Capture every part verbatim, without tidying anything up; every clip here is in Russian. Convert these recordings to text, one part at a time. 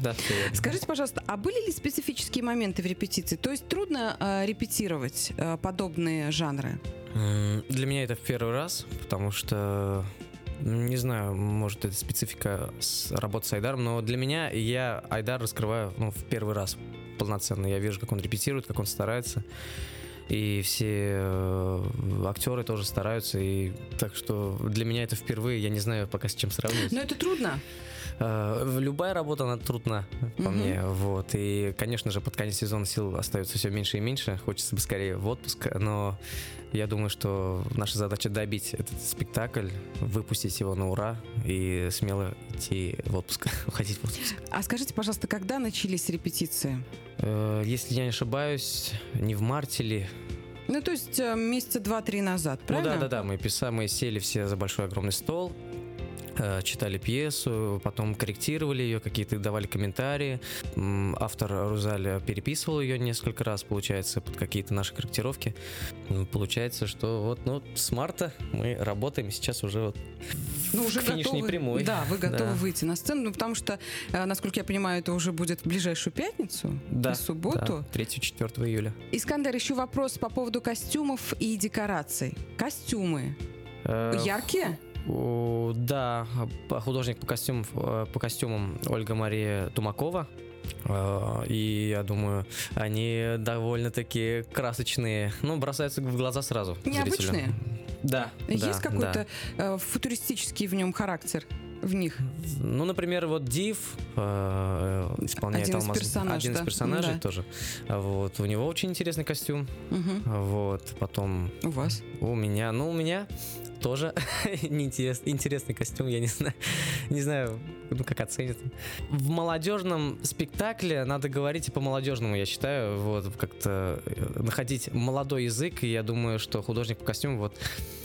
Да, все верно. Скажите, пожалуйста, а были ли специфические моменты в репетиции? То есть трудно э, репетировать э, подобные жанры? Для меня это в первый раз, потому что, не знаю, может, это специфика с работы с Айдаром, но для меня я Айдар раскрываю ну, в первый раз полноценно. Я вижу, как он репетирует, как он старается. И все э, актеры тоже стараются. И так что для меня это впервые. Я не знаю пока с чем сравнивать. Но это трудно. Э, любая работа, она трудна, по Мгм. мне. Вот. И, конечно же, под конец сезона сил остается все меньше и меньше. Хочется бы скорее в отпуск. Но я думаю, что наша задача добить этот спектакль, выпустить его на ура и смело идти в отпуск, уходить в отпуск. А скажите, пожалуйста, когда начались репетиции? Э, Если я не ошибаюсь, не в марте ли? Ну, то есть э, месяца два-три назад, правильно? Ну да, да, да. Мы писали, мы сели все за большой огромный стол, э, читали пьесу, потом корректировали ее, какие-то давали комментарии. М, Автор Рузаль переписывал ее несколько раз, получается, под какие-то наши корректировки. М, Получается, что вот ну, с марта мы работаем, сейчас уже вот Ну, уже в финишной готовы, прямой. Да, вы готовы Да. выйти на сцену, ну, потому что, э, насколько я понимаю, это уже будет в ближайшую пятницу Да, и субботу. третьего-четвёртого июля. Искандер, еще вопрос по поводу костюмов и декораций. Костюмы Э, яркие? О, Да, а художник по костюмам, э, по костюмам Ольга Мария Тумакова. Э, И я думаю, они довольно-таки красочные. Ну, бросаются в глаза сразу Необычные? зрителю. Да. Есть да, какой-то э, футуристический в нем характер в них? да. Ну, например, вот Див э, исполняет Один из Алмаз- персонажей, один да. из персонажей Да. тоже. Вот. У него очень интересный костюм. Мгм. Вот. Потом У вас? у меня, ну, у меня тоже неинтерес- интересный костюм, я не знаю, не знаю, ну, как оценят. В молодежном спектакле надо говорить и по-молодежному, я считаю, вот, как-то э, находить молодой язык, и я думаю, что художник по костюму вот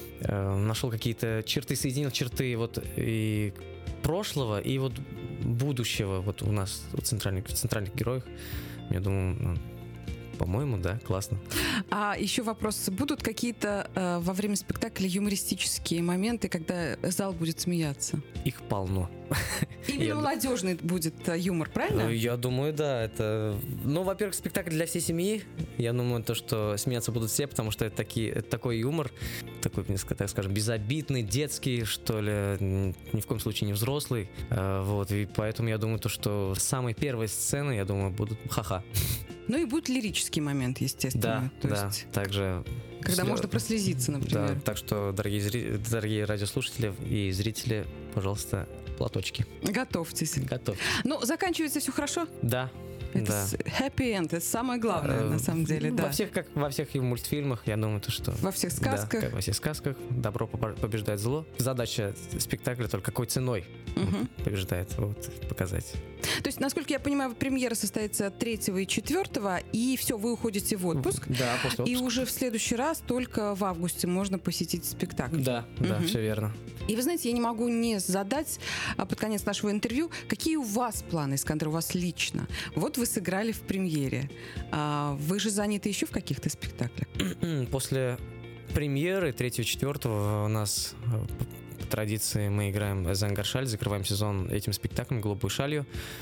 э, нашел какие-то черты, соединил черты вот и прошлого, и вот будущего вот у нас, у центральных, в центральных героях. Я думаю, ну, по-моему, да, классно. А еще вопрос. Будут какие-то э, во время спектакля юмористические моменты, когда зал будет смеяться? Их полно. Именно Я ду- молодежный будет э, юмор, правильно? Э, Я думаю, да, это... Ну, во-первых, спектакль для всей семьи. Я думаю, то, что смеяться будут все, потому что это, такие, это такой юмор, такой, так скажем, безобидный, детский, что ли, н- ни в коем случае не взрослый. Э, Вот, и поэтому я думаю, то, что самые первые сцены, я думаю, будут ха-ха. Ну и будет лирический момент, естественно. Да, То да, есть, также... когда слё- можно прослезиться, Да, например. так что, дорогие, зри- дорогие радиослушатели и зрители, пожалуйста, платочки. Готовьтесь. Готов. Ну, заканчивается все хорошо? Да, Это да. с- happy end, это самое главное, Э, на самом деле, ну, да. Во всех, как во всех и мультфильмах, я думаю, то, что... Во всех сказках. Да, как во всех сказках. Добро попа- побеждает зло. Задача спектакля только какой ценой Мгм. вот, побеждает, вот, показать. То есть, насколько я понимаю, премьера состоится третьего и четвёртого, и все, вы уходите в отпуск. Да, после И отпуска. уже в следующий раз только в августе можно посетить спектакль. Да, да, Мгм. все верно. И вы знаете, я не могу не задать а, под конец нашего интервью, какие у вас планы, Искандер, у вас лично? Вот вы сыграли в премьере. А, вы же заняты еще в каких-то спектаклях? После премьеры третьего-четвёртого у нас э, по традиции мы играем «Зангар Шаль», закрываем сезон этим спектаклем «Голубой шалью»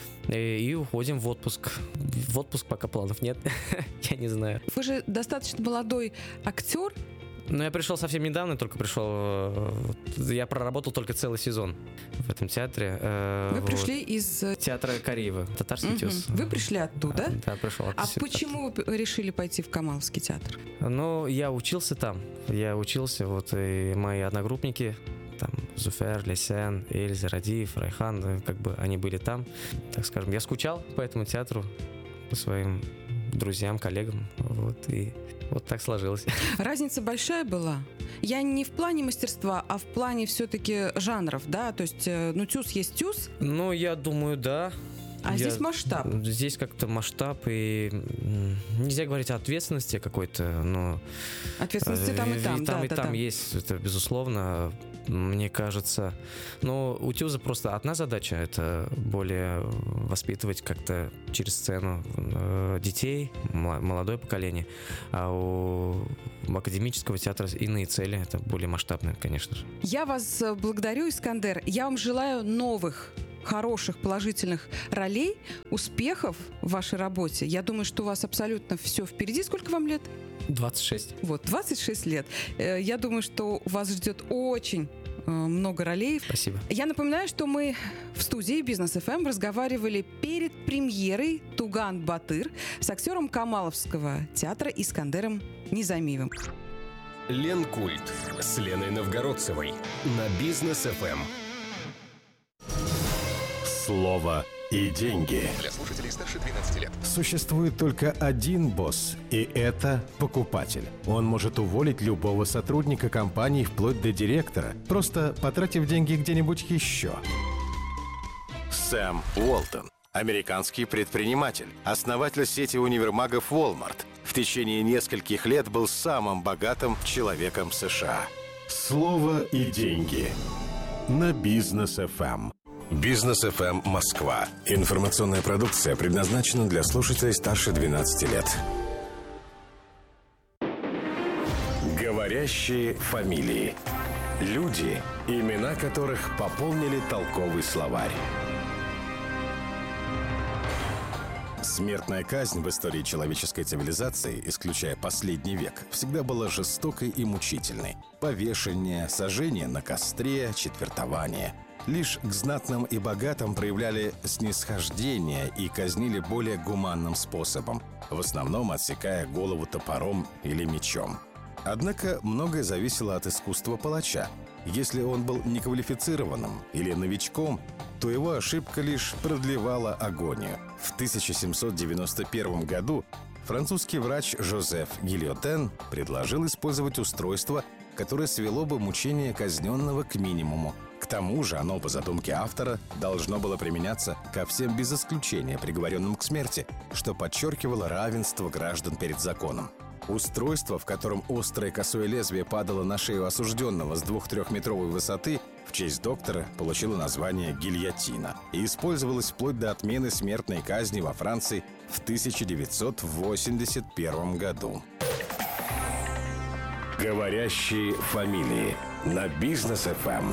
и, и уходим в отпуск. В отпуск пока планов нет, я не знаю. Вы же достаточно молодой актер. Ну, я пришел совсем недавно, только пришел... э, вот, я проработал только целый сезон в этом театре. э, Вы вот. пришли из... э, Театра Кариева, татарский мгм. тез. Вы пришли оттуда? Да, пришел. А оттуда. почему вы решили пойти в Камаловский театр? Ну, я учился там. Я учился, вот, и мои одногруппники, там, Зуфер, Лесен, Эльза, Радиев, Райхан, э, как бы они были там. Так скажем, я скучал по этому театру, по своим друзьям, коллегам, вот, и вот так сложилось. Разница большая была? Я не в плане мастерства, а в плане все-таки жанров, да? То есть, э, ну, тюз есть тюз, Ну, я думаю, да. а Я- здесь масштаб. Здесь как-то масштаб, и м, нельзя говорить о ответственности какой-то, но... Ответственности там и э, там, там, да, и да, там да. есть, это безусловно. Мне кажется, но у Тюза просто одна задача — это более воспитывать как-то через сцену э, детей, м- молодое поколение, а у академического театра иные цели, это более масштабные, конечно же. Я вас э, благодарю, Искандер. Я вам желаю новых хороших, положительных ролей, успехов в вашей работе. Я думаю, что у вас абсолютно все впереди. Сколько вам лет? двадцать шесть. Вот, двадцать шесть лет. Э, Я думаю, что вас ждет очень э, много ролей. Спасибо. Я напоминаю, что мы в студии Бизнес эф эм разговаривали перед премьерой «Туган Батыр» с актером Камаловского театра Искандером Низамиевым. Ленкульт с Леной Новгородцевой на Бизнес эф эм. Слово и деньги. Для слушателей старше двенадцати лет. Существует только один босс, и это покупатель. Он может уволить любого сотрудника компании вплоть до директора, просто потратив деньги где-нибудь еще. Сэм Уолтон. Американский предприниматель, основатель сети универмагов Walmart. В течение нескольких лет был самым богатым человеком США. Слово и деньги на Бизнес эф эм. Бизнес эф эм Москва. Информационная продукция предназначена для слушателей старше двенадцати лет. Говорящие фамилии. Люди, имена которых пополнили толковый словарь. Смертная казнь в истории человеческой цивилизации, исключая последний век, всегда была жестокой и мучительной. Повешение, сожжение на костре, четвертование. Лишь к знатным и богатым проявляли снисхождение и казнили более гуманным способом, в основном отсекая голову топором или мечом. Однако многое зависело от искусства палача. Если он был неквалифицированным или новичком, то его ошибка лишь продлевала агонию. В тысяча семьсот девяносто первом году французский врач Жозеф Гильотен предложил использовать устройство, которое свело бы мучение казненного к минимуму. К тому же оно, по задумке автора, должно было применяться ко всем без исключения приговоренным к смерти, что подчеркивало равенство граждан перед законом. Устройство, в котором острое косое лезвие падало на шею осужденного с двух-трехметровой высоты, в честь доктора получило название гильотина и использовалось вплоть до отмены смертной казни во Франции в тысяча девятьсот восемьдесят первом году. Говорящие фамилии на Бизнес эф эм.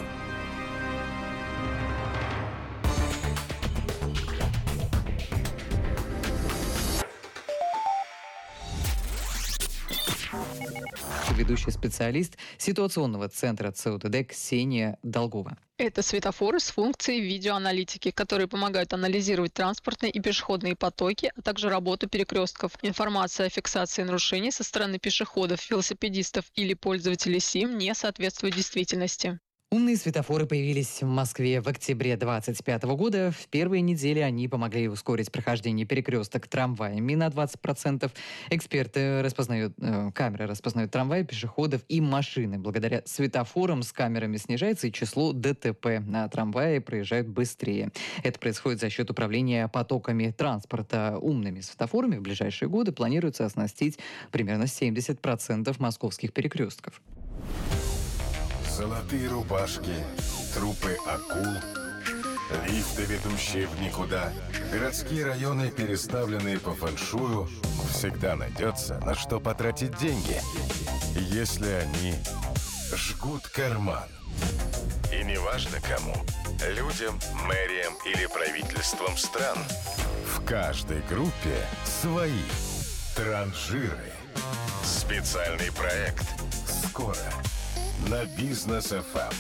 Ведущий специалист ситуационного центра ЦУТД Ксения Долгова. Это светофоры с функцией видеоаналитики, которые помогают анализировать транспортные и пешеходные потоки, а также работу перекрестков. Информация о фиксации нарушений со стороны пешеходов, велосипедистов или пользователей СИМ не соответствует действительности. Умные светофоры появились в Москве в октябре две тысячи двадцать пятого года. В первые недели они помогли ускорить прохождение перекресток трамваями на двадцать процентов. Эксперты распознают, э, камеры распознают трамваи, пешеходов и машины. Благодаря светофорам с камерами снижается и число ДТП, а трамваи проезжают быстрее. Это происходит за счет управления потоками транспорта. Умными светофорами в ближайшие годы планируется оснастить примерно семьдесят процентов московских перекрестков. Золотые рубашки, трупы акул, лифты, ведущие в никуда, городские районы, переставленные по фэншую. Всегда найдется, на что потратить деньги, если они жгут карман. И неважно кому – людям, мэриям или правительствам стран. В каждой группе свои транжиры. Специальный проект скоро на Бизнес эф эм.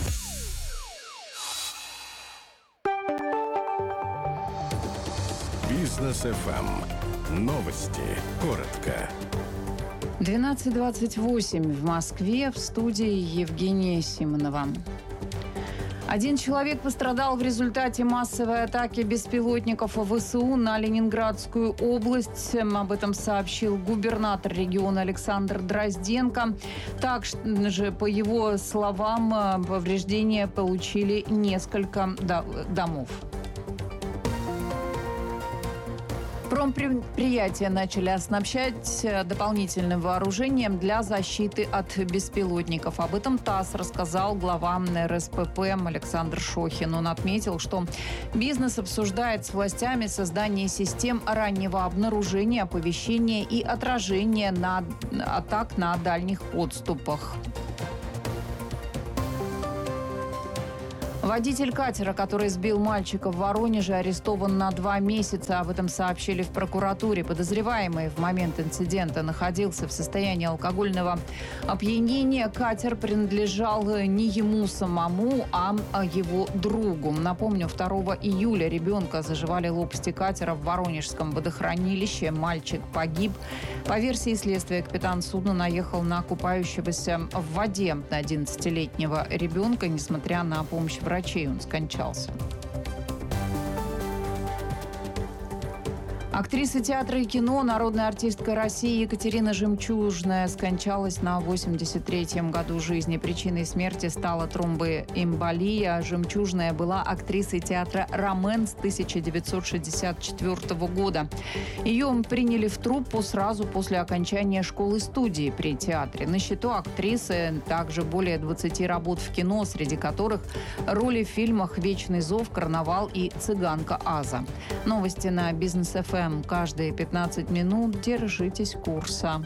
Бизнес эф эм. Новости. Коротко. двенадцать двадцать восемь в Москве, в студии Евгения Симонова. Один человек пострадал в результате массовой атаки беспилотников ВСУ на Ленинградскую область. Об этом сообщил губернатор региона Александр Дрозденко. Также, по его словам, повреждения получили несколько домов. Промпредприятия начали оснащать дополнительным вооружением для защиты от беспилотников. Об этом ТАСС рассказал глава эр эс пэ пэ Александр Шохин. Он отметил, что бизнес обсуждает с властями создание систем раннего обнаружения, оповещения и отражения на атак на дальних подступах. Водитель катера, который сбил мальчика в Воронеже, арестован на два месяца. Об этом сообщили в прокуратуре. Подозреваемый в момент инцидента находился в состоянии алкогольного опьянения. Катер принадлежал не ему самому, а его другу. Напомню, второго июля ребенка заживали лопасти катера в Воронежском водохранилище. Мальчик погиб. По версии следствия, капитан судна наехал на купающегося в воде одиннадцатилетнего ребенка. Несмотря на помощь врачей, он скончался. Актриса театра и кино, народная артистка России Екатерина Жемчужная скончалась на восемьдесят третьем году жизни. Причиной смерти стала тромбоэмболия. Жемчужная была актрисой театра «Ромен» с тысяча девятьсот шестьдесят четвёртого года. Ее приняли в труппу сразу после окончания школы-студии при театре. На счету актрисы также более двадцати работ в кино, среди которых роли в фильмах «Вечный зов», «Карнавал» и «Цыганка Аза». Новости на Бизнес эф эм. Каждые пятнадцать минут держитесь курса.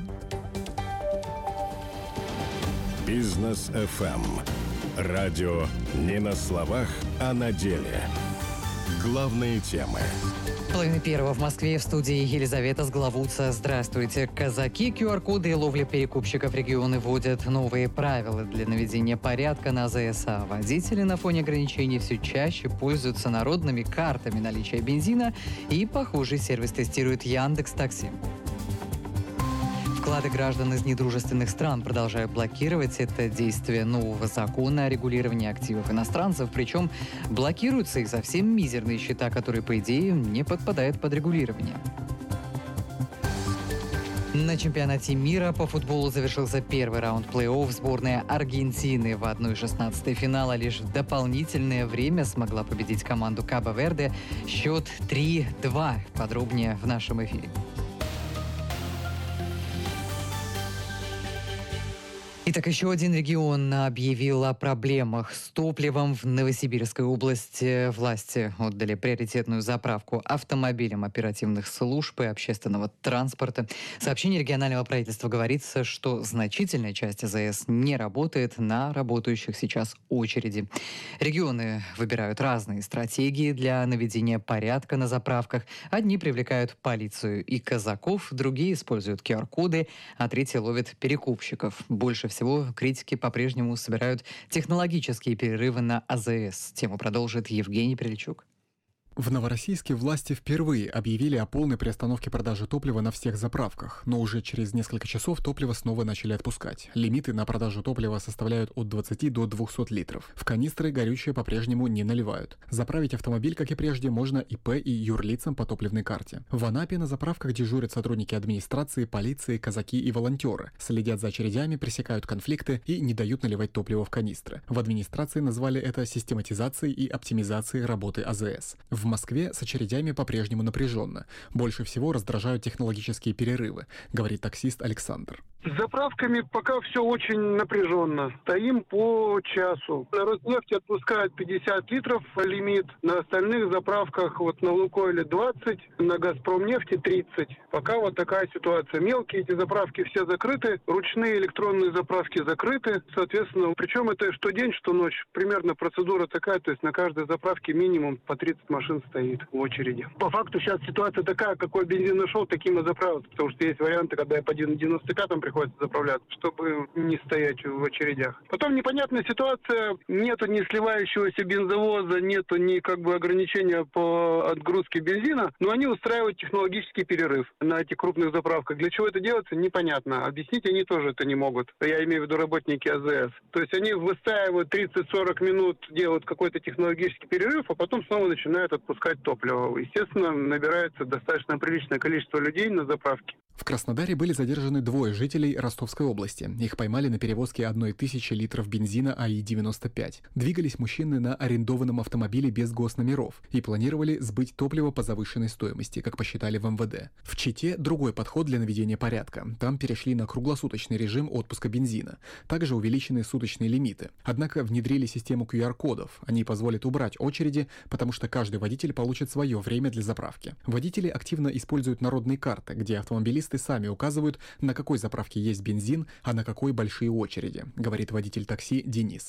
Бизнес эф эм. Радио не на словах, а на деле. Главные темы. Половина первого в Москве, в студии Елизавета Сглавутца. Здравствуйте. Казаки ку ар коды и ловля перекупщиков регионы вводят новые правила для наведения порядка на АЗС. А водители на фоне ограничений все чаще пользуются народными картами наличия бензина, и похожий сервис тестирует Яндекс.Такси. Вклады граждан из недружественных стран продолжают блокировать. Это действие нового закона о регулировании активов иностранцев. Причем блокируются и совсем мизерные счета, которые, по идее, не подпадают под регулирование. На чемпионате мира по футболу завершился первый раунд плей-офф. Сборная Аргентины в одна шестнадцатая финала лишь в дополнительное время смогла победить команду Кабо-Верде. Счет три-два. Подробнее в нашем эфире. Итак, еще один регион объявил о проблемах с топливом. В Новосибирской области власти отдали приоритетную заправку автомобилям оперативных служб и общественного транспорта. В сообщении регионального правительства говорится, что значительная часть АЗС не работает на работающих сейчас очереди. Регионы выбирают разные стратегии для наведения порядка на заправках. Одни привлекают полицию и казаков, другие используют ку ар коды, а третьи ловят перекупщиков. Больше всего критики по-прежнему собирают технологические перерывы на АЗС. Тему продолжит Евгений Приличук. В Новороссийске власти впервые объявили о полной приостановке продажи топлива на всех заправках, но уже через несколько часов топливо снова начали отпускать. Лимиты на продажу топлива составляют от двадцати до двухсот литров. В канистры горючее по-прежнему не наливают. Заправить автомобиль, как и прежде, можно ИП и юрлицам по топливной карте. В Анапе на заправках дежурят сотрудники администрации, полиции, казаки и волонтеры. Следят за очередями, пресекают конфликты и не дают наливать топливо в канистры. В администрации назвали это систематизацией и оптимизацией работы АЗС. В Москве с очередями по-прежнему напряженно. Больше всего раздражают технологические перерывы, говорит таксист Александр. С заправками пока все очень напряженно. Стоим по часу. На Роснефти отпускают пятьдесят литров лимит. На остальных заправках, вот на Лукойле двадцать, на Газпромнефти тридцать. Пока вот такая ситуация. Мелкие эти заправки все закрыты. Ручные электронные заправки закрыты. Соответственно, причем это что день, что ночь. Примерно процедура такая. То есть на каждой заправке минимум по тридцать машин стоит в очереди. По факту сейчас ситуация такая, какой бензин нашел, таким и заправиться. Потому что есть варианты, когда я по девяносто пятым приходится заправляться, чтобы не стоять в очередях. Потом непонятная ситуация. Нету ни сливающегося бензовоза, нету ни как бы ограничения по отгрузке бензина, но они устраивают технологический перерыв на этих крупных заправках. Для чего это делается, непонятно. Объяснить они тоже это не могут. Я имею в виду работники АЗС. То есть они выстаивают тридцать-сорок минут, делают какой-то технологический перерыв, а потом снова начинают отпускать топливо. Естественно, набирается достаточно приличное количество людей на заправке. В Краснодаре были задержаны двое жителей Ростовской области. Их поймали на перевозке одной тысячи литров бензина А И девяносто пять. Двигались мужчины на арендованном автомобиле без госномеров и планировали сбыть топливо по завышенной стоимости, как посчитали в эм вэ дэ. В Чите другой подход для наведения порядка. Там перешли на круглосуточный режим отпуска бензина. Также увеличены суточные лимиты. Однако внедрили систему ку ар кодов. Они позволят убрать очереди, потому что каждый водитель получит свое время для заправки. Водители активно используют народные карты, где автомобилисты сами указывают, на какой заправке есть бензин, а на какой большие очереди, говорит водитель такси Денис.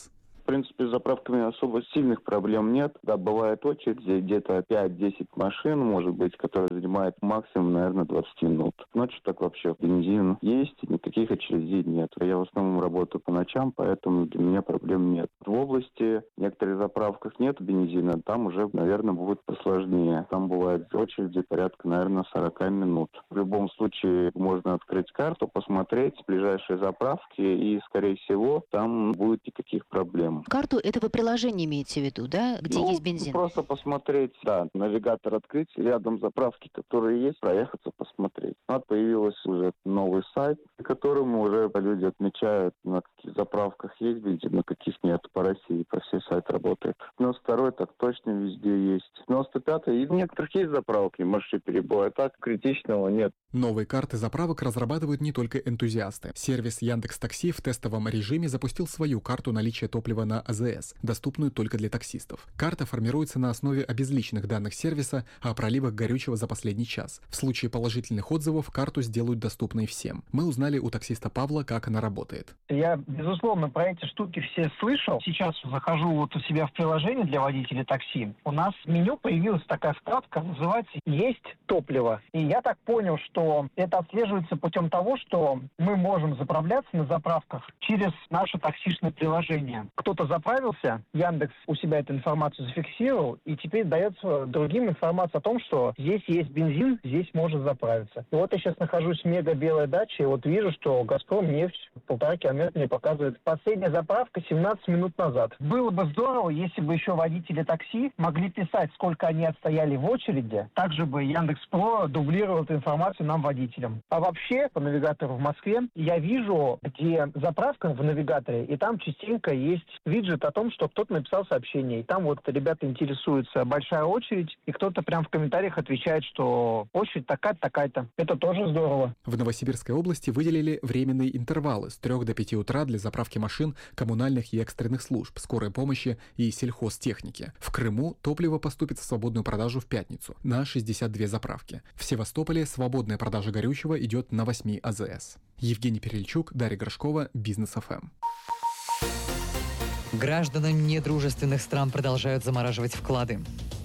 В принципе, с заправками особо сильных проблем нет. Да, бывает очередь, где-то пять-десять машин, может быть, которые занимают максимум, наверное, двадцать минут. Ночью так вообще бензин есть, никаких очередей нет. Я в основном работаю по ночам, поэтому для меня проблем нет. В области в некоторых заправках нет бензина, там уже, наверное, будет посложнее. Там бывает очереди порядка, наверное, сорок минут. В любом случае можно открыть карту, посмотреть ближайшие заправки, и, скорее всего, там не будет никаких проблем. Карту это вы приложение имеете в виду, да, где ну, есть бензин? Просто посмотреть, да, навигатор открыть, рядом заправки, которые есть, проехаться, посмотреть. Вот появился уже новый сайт, на котором уже люди отмечают, на каких заправках есть бензин, на каких нет. По России, по всей сайт работает. девяносто второй так точно везде есть. девяносто пятый и в некоторых есть заправки, маршрут перебоя, так критичного нет. Новые карты заправок разрабатывают не только энтузиасты. Сервис Яндекс.Такси в тестовом режиме запустил свою карту наличия топлива на АЗС, доступную только для таксистов. Карта формируется на основе обезличенных данных сервиса о проливах горючего за последний час. В случае положительных отзывов карту сделают доступной всем. Мы узнали у таксиста Павла, как она работает. Я, безусловно, про эти штуки все слышал. Сейчас захожу вот у себя в приложение для водителей такси. У нас в меню появилась такая вкладка, называется «Есть топливо». И я так понял, что это отслеживается путем того, что мы можем заправляться на заправках через наше таксишное приложение. Кто-то заправился, Яндекс у себя эту информацию зафиксировал, и теперь дается другим информация о том, что здесь есть бензин, здесь можно заправиться. И вот я сейчас нахожусь в мега-белой даче, и вот вижу, что «Газпром» нефть полтора километра мне показывает. Последняя заправка семнадцать минут назад. Было бы здорово, если бы еще водители такси могли писать, сколько они отстояли в очереди. Также бы Яндекс.Про дублировал эту информацию нам, водителям. А вообще, по навигатору в Москве, я вижу, где заправка в навигаторе, и там частенько есть виджет о том, что кто-то написал сообщение. И там вот ребята интересуются, большая очередь, и кто-то прям в комментариях отвечает, что очередь такая-то, такая-то. Это тоже здорово. В Новосибирской области выделили временные интервалы с трёх до пяти утра для заправки машин коммунальных и экстренных служб, скорой помощи и сельхозтехники. В Крыму топливо поступит в свободную продажу в пятницу на шестьдесят две заправки. В Севастополе свободная продажа горючего идет на восьми АЗС. Евгений Перельчук, Дарья Горшкова, Бизнес эф эм. Гражданам недружественных стран продолжают замораживать вклады.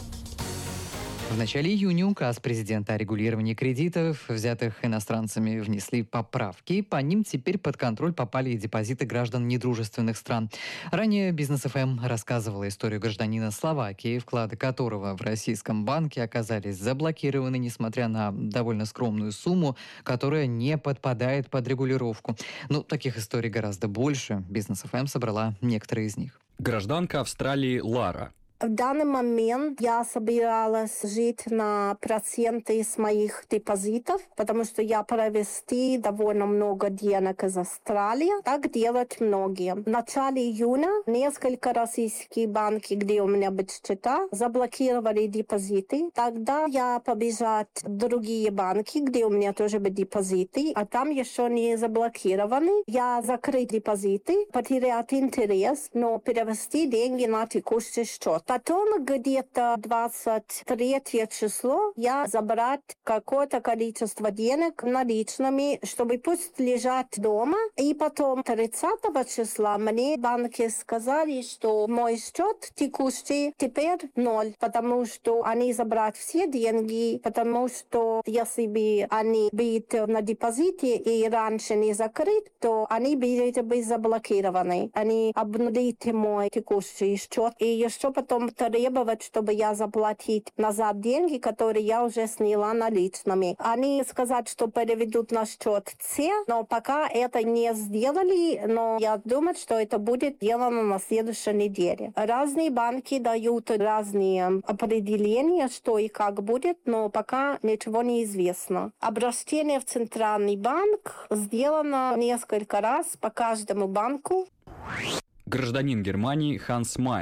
В начале июня указ президента о регулировании кредитов, взятых иностранцами, внесли поправки. По ним теперь под контроль попали и депозиты граждан недружественных стран. Ранее Бизнес эф эм рассказывала историю гражданина Словакии, вклады которого в российском банке оказались заблокированы, несмотря на довольно скромную сумму, которая не подпадает под регулировку. Ну, таких историй гораздо больше. Бизнес эф эм собрала некоторые из них. Гражданка Австралии Лара. В данный момент я собиралась жить на проценты с моих депозитов, потому что я провести довольно много денег из Австралии. Так делают многие. В начале июня несколько российских банков, где у меня были счета, заблокировали депозиты. Тогда я побежала в другие банки, где у меня тоже были депозиты, а там еще не заблокированы. Я закрыл депозиты, потерял интерес, но перевести деньги на текущий счет. Потом где-то двадцать третье число я забрать какое-то количество денег наличными, чтобы пусть лежат дома. И потом тридцатого числа мне банки сказали, что мой счет текущий теперь ноль, потому что они забрать все деньги, потому что если бы они были на депозите и раньше не закрыт, то они были бы заблокированы. Они обнулили мой текущий счет. И еще потом требовать, чтобы я заплатить назад деньги, которые я уже сняла наличными. Они сказали, что переведут на счет С, но пока это не сделали, но я думаю, что это будет сделано на следующей неделе. Разные банки дают разные определения, что и как будет, но пока ничего не известно. Обращение в Центральный банк сделано несколько раз по каждому банку. Гражданин Германии Ханс Майер.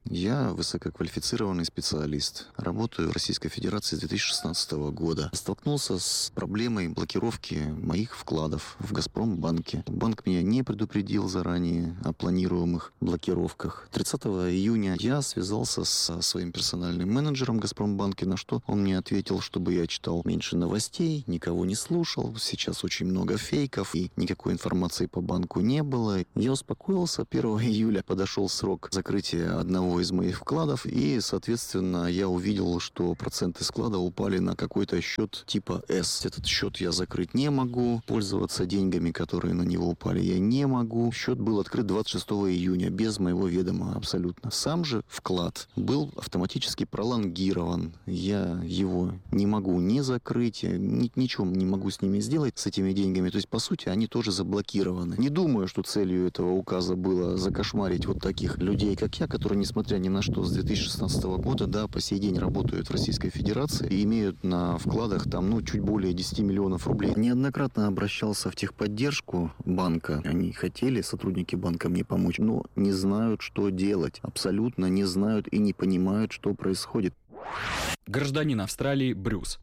Я высококвалифицированный специалист. Работаю в Российской Федерации с две тысячи шестнадцатого года. Столкнулся с проблемой блокировки моих вкладов в Газпромбанке. Банк меня не предупредил заранее о планируемых блокировках. тридцатого июня я связался со своим персональным менеджером Газпромбанка, на что он мне ответил, чтобы я читал меньше новостей, никого не слушал. Сейчас очень много фейков и никакой информации по банку не было. Я успокоился. первого июля подошел срок закрытия одного из моих вкладов, и, соответственно, я увидел, что проценты склада упали на какой-то счет типа S. Этот счет я закрыть не могу, пользоваться деньгами, которые на него упали, я не могу. Счет был открыт двадцать шестого июня, без моего ведома абсолютно. Сам же вклад был автоматически пролонгирован. Я его не могу ни закрыть, ни, ничего не могу с ними сделать, с этими деньгами. То есть, по сути, они тоже заблокированы. Не думаю, что целью этого указа было закошмарить вот таких людей, как я, которые, несмотря ни на что, с две тысячи шестнадцатого года, да, по сей день работают в Российской Федерации и имеют на вкладах там, ну, чуть более десять миллионов рублей. Неоднократно обращался в техподдержку банка. Они хотели, сотрудники банка, мне помочь, но не знают, что делать. Абсолютно не знают и не понимают, что происходит. Гражданин Австралии Брюс.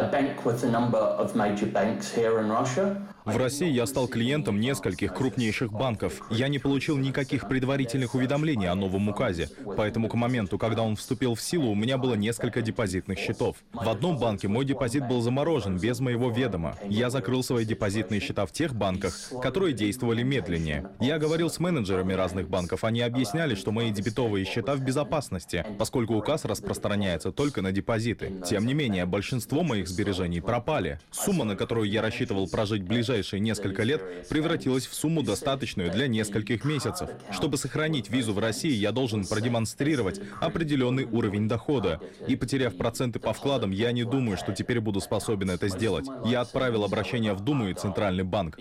В России я стал клиентом нескольких крупнейших банков. Я не получил никаких предварительных уведомлений о новом указе, поэтому к моменту, когда он вступил в силу, у меня было несколько депозитных счетов. В одном банке мой депозит был заморожен без моего ведома. Я закрыл свои депозитные счета в тех банках, которые действовали медленнее. Я говорил с менеджерами разных банков, они объясняли, что мои дебетовые счета в безопасности, поскольку указ распространяется только на депозиты. Тем не менее, большинство моих сбережений пропали. Сумма, на которую я рассчитывал прожить ближайшие несколько лет, превратилась в сумму, достаточную для нескольких месяцев. Чтобы сохранить визу в России, я должен продемонстрировать определенный уровень дохода. И потеряв проценты по вкладам, я не думаю, что теперь буду способен это сделать. Я отправил обращение в Думу и Центральный банк.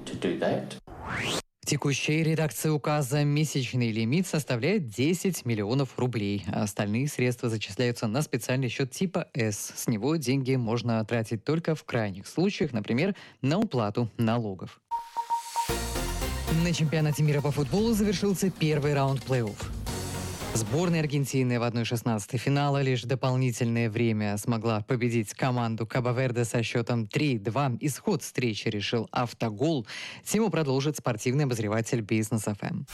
В текущей редакции указа месячный лимит составляет десять миллионов рублей, а остальные средства зачисляются на специальный счет типа S. С него деньги можно тратить только в крайних случаях, например, на уплату налогов. На чемпионате мира по футболу завершился первый раунд плей-офф. Сборная Аргентины в одна шестнадцатая финала лишь дополнительное время смогла победить команду Кабо-Верде со счетом три-два. Исход встречи решил автогол. Тему продолжит спортивный обозреватель Бизнес эф эм.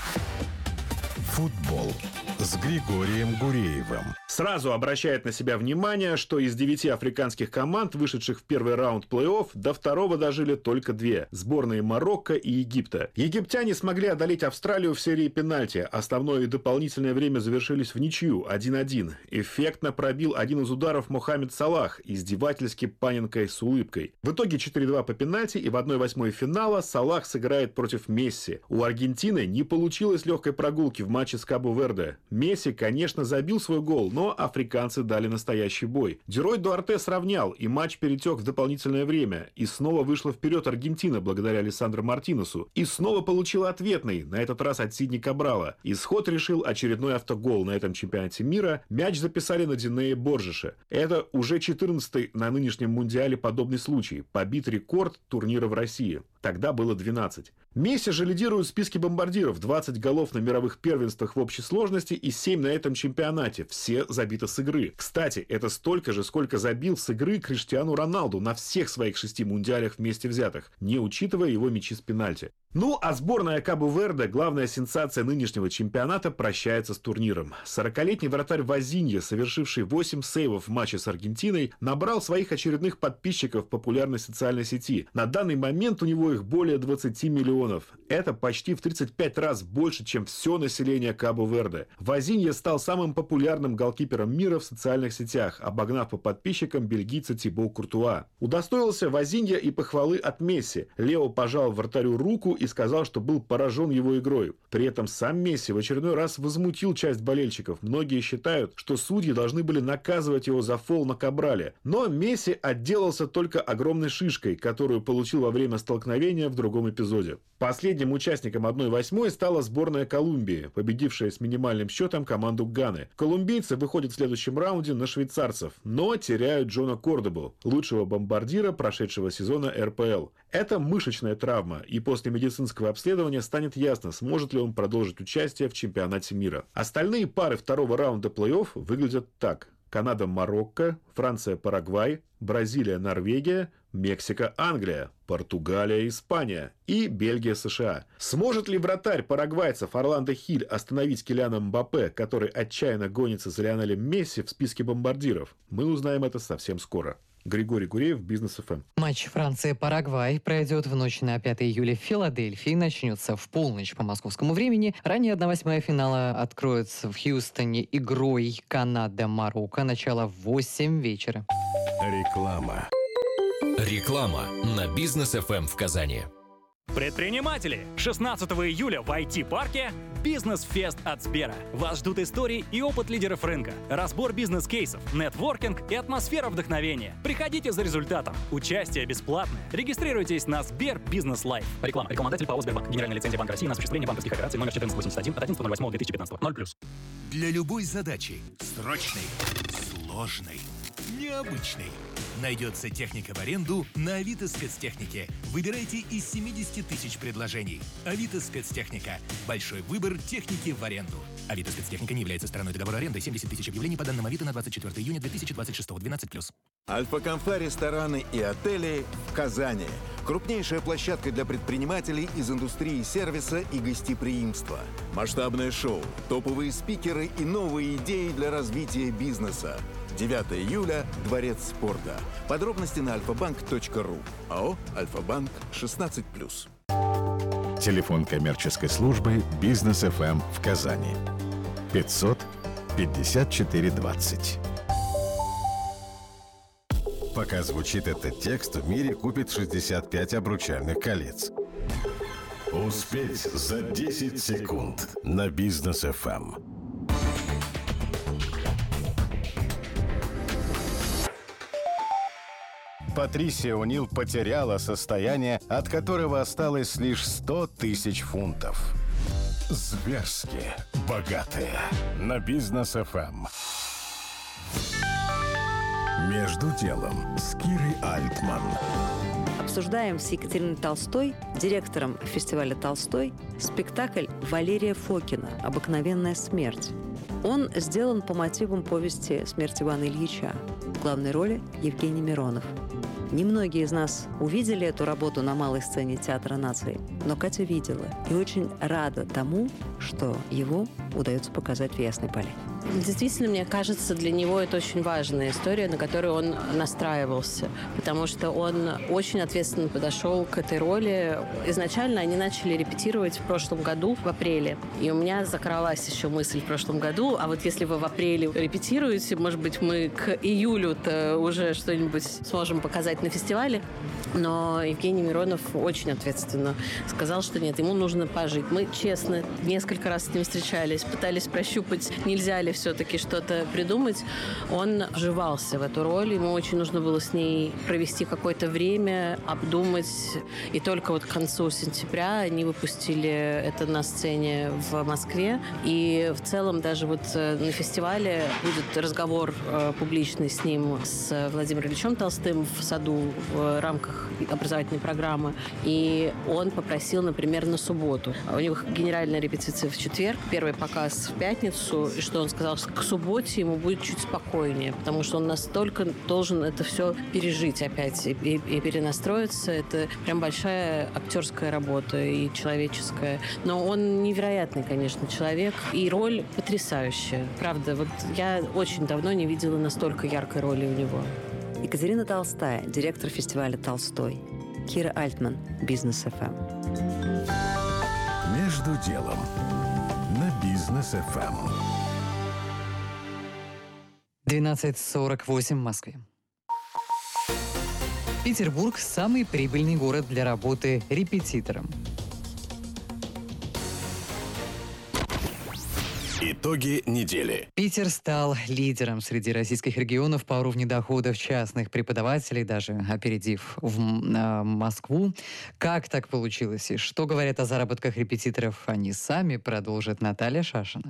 Футбол с Григорием Гуреевым. Сразу обращает на себя внимание, что из девяти африканских команд, вышедших в первый раунд плей-офф, до второго дожили только две – сборные Марокко и Египта. Египтяне смогли одолеть Австралию в серии пенальти. Основное и дополнительное время завершились в ничью – один-один. Эффектно пробил один из ударов Мохаммед Салах, издевательски паненкой с улыбкой. В итоге четыре-два по пенальти, и в одной восьмой финала Салах сыграет против Месси. У Аргентины не получилось легкой прогулки в матче с Кабо-Верде. Месси, конечно, забил свой гол, но африканцы дали настоящий бой. Дерой Дуарте сравнял, и матч перетек в дополнительное время. И снова вышла вперед Аргентина благодаря Алессандро Мартинесу. И снова получила ответный, на этот раз от Сидни Кабрала. Исход решил очередной автогол на этом чемпионате мира. Мяч записали на Динее Боржеше. Это уже четырнадцатый на нынешнем мундиале подобный случай. Побит рекорд турнира в России. Тогда было двенадцать. Месси же лидирует в списке бомбардиров. двадцать голов на мировых первенствах в общей сложности и семь на этом чемпионате. Все забиты с игры. Кстати, это столько же, сколько забил с игры Криштиану Роналду на всех своих шести мундиалях вместе взятых, не учитывая его мячи с пенальти. Ну, а сборная Кабо-Верде, главная сенсация нынешнего чемпионата, прощается с турниром. сорокалетний вратарь Вазинья, совершивший восемь сейвов в матче с Аргентиной, набрал своих очередных подписчиков в популярной социальной сети. На данный момент у него их более двадцати миллионов. Это почти в тридцать пять раз больше, чем все население Кабо-Верде. Вазинья стал самым популярным голкипером мира в социальных сетях, обогнав по подписчикам бельгийца Тибо Куртуа. Удостоился Вазинья и похвалы от Месси. Лео пожал вратарю руку и сказал, что был поражен его игрой. При этом сам Месси в очередной раз возмутил часть болельщиков. Многие считают, что судьи должны были наказывать его за фол на Кабрале. Но Месси отделался только огромной шишкой, которую получил во время столкновения в другом эпизоде. Последним участником одна восьмая стала сборная Колумбии, победившая с минимальным счетом команду Ганы. Колумбийцы выходят в следующем раунде на швейцарцев, но теряют Джона Кордобу, лучшего бомбардира прошедшего сезона эр пэ эл. Это мышечная травма, и после медицинского обследования станет ясно, сможет ли он продолжить участие в чемпионате мира. Остальные пары второго раунда плей-офф выглядят так. Канада-Марокко, Франция-Парагвай, Бразилия-Норвегия, Мексика-Англия, Португалия-Испания и Бельгия-США. Сможет ли вратарь парагвайцев Орландо Хиль остановить Килиана Мбаппе, который отчаянно гонится за Лионелем Месси в списке бомбардиров? Мы узнаем это совсем скоро. Григорий Гуреев, Бизнес эф эм. Матч Франция-Парагвай пройдет в ночь на пятое июля в Филадельфии. Начнется в полночь по московскому времени. Ранее одна восьмая финала откроется в Хьюстоне игрой Канада-Марокко. Начало в восемь вечера. Реклама. Реклама на Бизнес эф эм в Казани. Предприниматели! шестнадцатого июля в ай ти-парке «Бизнес-фест» от Сбера. Вас ждут истории и опыт лидеров рынка, разбор бизнес-кейсов, нетворкинг и атмосфера вдохновения. Приходите за результатом. Участие бесплатное. Регистрируйтесь на Сбер Бизнес Лайф. Реклама. Рекламодатель ПАО «Сбербанк». Генеральная лицензия Банка России на осуществление банковских операций номер четырнадцать восемьдесят один от одиннадцатого ноль восьмого две тысячи пятнадцатого. ноль плюс. Для любой задачи, срочной, сложной, необычной, найдется техника в аренду на Авито Спецтехнике. Выбирайте из семидесяти тысяч предложений. Авито Спецтехника. Большой выбор техники в аренду. Авито Спецтехника не является стороной договора аренды. семьдесят тысяч объявлений по данным Авито на двадцать четвёртого июня две тысячи двадцать шестого. двенадцать плюс. Альфа-Конфа рестораны и отели в Казани. Крупнейшая площадка для предпринимателей из индустрии сервиса и гостеприимства. Масштабное шоу, топовые спикеры и новые идеи для развития бизнеса. девятого июля. Дворец спорта. Подробности на альфа-банк точка ру. АО «Альфа-Банк» шестнадцать плюс. Телефон коммерческой службы «Бизнес эф эм» в Казани. пятьсот пятьдесят четыре двадцать. Пока звучит этот текст, в мире купит шестьдесят пять обручальных колец. Успеть за десять секунд на Бизнес эф эм. Патрисия О'Нил потеряла состояние, от которого осталось лишь сто тысяч фунтов. Зверски богатые на Бизнес эф эм. Между делом с Кирой Альтман. Обсуждаем с Екатериной Толстой, директором фестиваля «Толстой», спектакль Валерия Фокина «Обыкновенная смерть». Он сделан по мотивам повести «Смерть Ивана Ильича». В главной роли Евгений Миронов. Немногие из нас увидели эту работу на малой сцене Театра нации, но Катя видела и очень рада тому, что его удается показать в Ясной Поляне. Действительно, мне кажется, для него это очень важная история, на которую он настраивался, потому что он очень ответственно подошел к этой роли. Изначально они начали репетировать в прошлом году, в апреле, и у меня закралась еще мысль в прошлом году, а вот если вы в апреле репетируете, может быть, мы к июлю-то уже что-нибудь сможем показать на фестивале. Но Евгений Миронов очень ответственно сказал, что нет, ему нужно пожить. Мы, честно, несколько раз с ним встречались, пытались прощупать, нельзя ли все-таки что-то придумать. Он вживался в эту роль, ему очень нужно было с ней провести какое-то время, обдумать. И только вот к концу сентября они выпустили это на сцене в Москве. И в целом даже вот на фестивале будет разговор публичный с ним, с Владимиром Ильичем Толстым в саду в рамках образовательной программы. И он попросил, например, на субботу. У них генеральная репетиция в четверг, первый показ в пятницу, и что он сказал, что к субботе ему будет чуть спокойнее, потому что он настолько должен это все пережить опять и, и, и перенастроиться. Это прям большая актерская работа и человеческая. Но он невероятный, конечно, человек, и роль потрясающая. Правда, вот я очень давно не видела настолько яркой роли у него. Екатерина Толстая, директор фестиваля «Толстой». Кира Альтман, Бизнес эф эм. Между делом на Бизнес эф эм. двенадцать сорок восемь в Москве. Петербург – самый прибыльный город для работы репетитором. Итоги недели. Питер стал лидером среди российских регионов по уровню доходов частных преподавателей, даже опередив в, э, Москву. Как так получилось и что говорят о заработках репетиторов они сами, продолжит Наталья Шашина.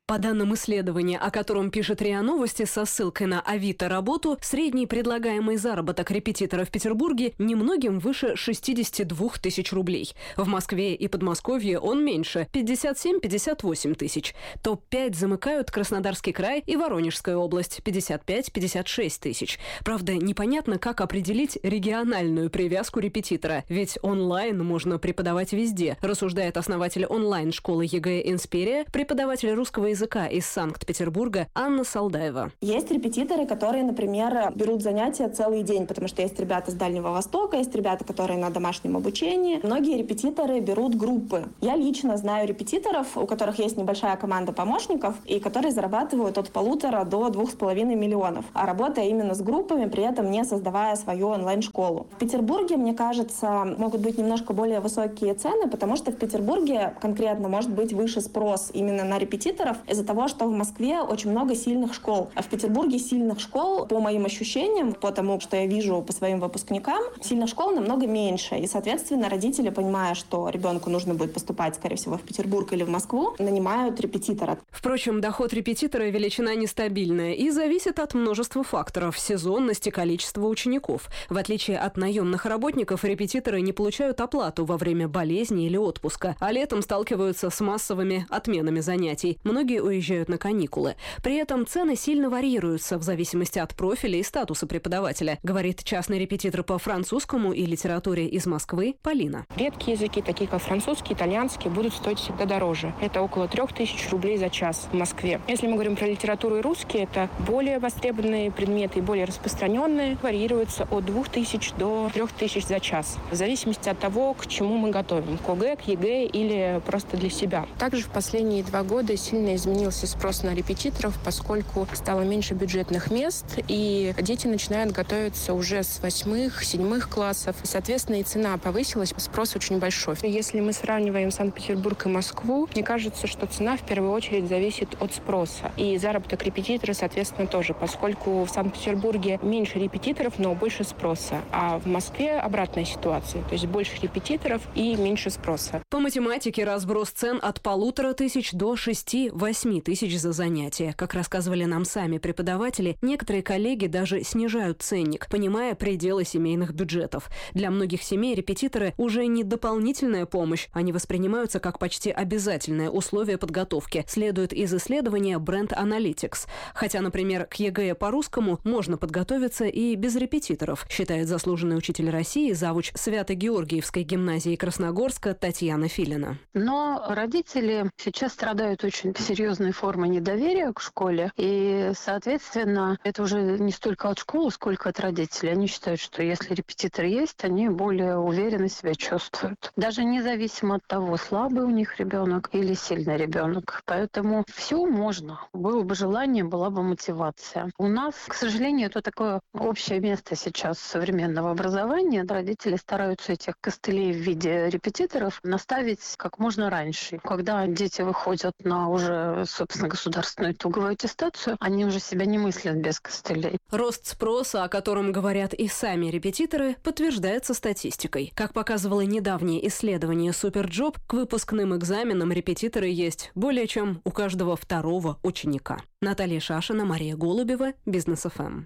По данным исследования, о котором пишет РИА Новости со ссылкой на Авито работу, средний предлагаемый заработок репетитора в Петербурге немногим выше шестьдесят два тысяч рублей. В Москве и Подмосковье он меньше – пятьдесят семь - пятьдесят восемь тысяч. топ пять замыкают Краснодарский край и Воронежская область – пятьдесят пять - пятьдесят шесть тысяч. Правда, непонятно, как определить региональную привязку репетитора, ведь онлайн можно преподавать везде, рассуждает основатель онлайн-школы ЕГЭ «Инсперия», преподаватель русского языка из Санкт-Петербурга Анна Салдаева. Есть репетиторы, которые, например, берут занятия целый день, потому что есть ребята с Дальнего Востока, есть ребята, которые на домашнем обучении. Многие репетиторы берут группы. Я лично знаю репетиторов, у которых есть небольшая команда помощников, и которые зарабатывают от полутора до двух с половиной миллионов, а работая именно с группами, при этом не создавая свою онлайн-школу. В Петербурге, мне кажется, могут быть немножко более высокие цены, потому что в Петербурге конкретно может быть выше спрос именно на репетиторов из-за того, что в Москве очень много сильных школ. А в Петербурге сильных школ, по моим ощущениям, по тому, что я вижу по своим выпускникам, сильных школ намного меньше. И, соответственно, родители, понимая, что ребенку нужно будет поступать, скорее всего, в Петербург или в Москву, нанимают репетитора. Впрочем, доход репетитора – величина нестабильная и зависит от множества факторов – сезонности, количества учеников. В отличие от наемных работников, репетиторы не получают оплату во время болезни или отпуска, а летом сталкиваются с массовыми отменами занятий. Многие уезжают на каникулы. При этом цены сильно варьируются в зависимости от профиля и статуса преподавателя, говорит частный репетитор по французскому и литературе из Москвы Полина. Редкие языки, такие как французский, итальянский, будут стоить всегда дороже. Это около трех тысяч рублей за час в Москве. Если мы говорим про литературу и русский, это более востребованные предметы и более распространенные, варьируются от двух тысяч до трех тысяч за час. В зависимости от того, к чему мы готовим. К ОГЭ, к ЕГЭ или просто для себя. Также в последние два года сильно изменился спрос на репетиторов, поскольку стало меньше бюджетных мест, и дети начинают готовиться уже с восьмых, седьмых классов. Соответственно, и цена повысилась, спрос очень большой. Если мы сравниваем Санкт-Петербург и Москву, мне кажется, что цена в первую очередь зависит от спроса. И заработок репетитора, соответственно, тоже, поскольку в Санкт-Петербурге меньше репетиторов, но больше спроса. А в Москве обратная ситуация, то есть больше репетиторов и меньше спроса. По математике разброс цен от полутора тысяч до шести-восьми тысяч за занятие. Как рассказывали нам сами преподаватели, некоторые коллеги даже снижают ценник, понимая пределы семейных бюджетов. Для многих семей репетиторы уже не дополнительная помощь, они воспринимаются как почти обязательное условие подготовки, следует из исследования Brand Analytics. Хотя, например, к ЕГЭ по-русскому можно подготовиться и без репетиторов, считает заслуженный учитель России, завуч Свято-Георгиевской гимназии Красногорска Татьяна Филина. Но родители сейчас страдают очень серьезной формой недоверия к школе, и, соответственно, это уже не столько от школы, сколько от родителей. Они считают, что если репетитор есть, они более уверенно себя чувствуют. Даже независимо от того, слабый у них ребенок или сильный ребенок. Поэтому все можно. Было бы желание, была бы мотивация. У нас, к сожалению, это такое общее место сейчас современного образования. Родители стараются этих костылей в виде репетиторов наставить как можно раньше. Когда дети выходят на уже, собственно, государственную итоговую аттестацию, они уже себя не мыслят без костылей. Рост спроса, о котором говорят и сами репетиторы, подтверждается статистикой. Как показывало недавнее исследование Суперджоп, к выпускным экзаменам репетиторы есть более чем у каждого второго ученика. Наталья Шашина, Мария Голубева, Бизнес эф эм.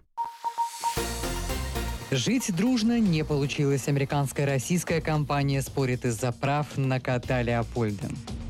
Жить дружно не получилось. Американская и российская компания спорит из-за прав на кота Леопольда.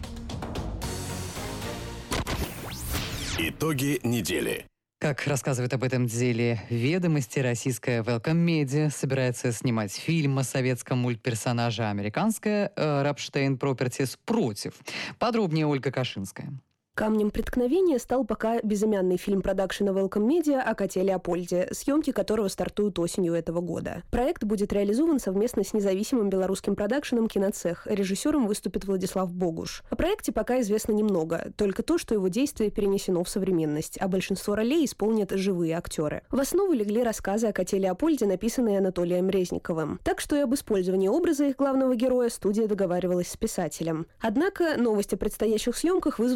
Итоги недели. Как рассказывает об этом деле «Ведомости», российская Welcome Media собирается снимать фильм о советском мультперсонаже, а американская Рапштейн Properties против. Подробнее Ольга Кашинская. Камнем преткновения стал пока безымянный фильм продакшена Welcome Media о коте Леопольде, съемки которого стартуют осенью этого года. Проект будет реализован совместно с независимым белорусским продакшеном «Киноцех». Режиссером выступит Владислав Богуш. О проекте пока известно немного, только то, что его действие перенесено в современность, а большинство ролей исполнят живые актеры. В основу легли рассказы о коте Леопольде, написанные Анатолием Резниковым. Так что и об использовании образа их главного героя студия договаривалась с писателем. Однако новость о предстоящих съемках вызвала бурную